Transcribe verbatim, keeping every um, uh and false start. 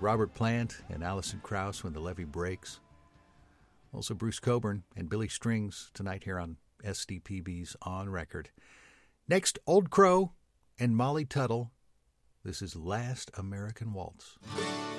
Robert Plant and Alison Krauss, When the Levee Breaks. Also Bruce Cockburn and Billy Strings tonight here on S D P B's On Record. Next, Old Crow and Molly Tuttle. This is Last American Waltz.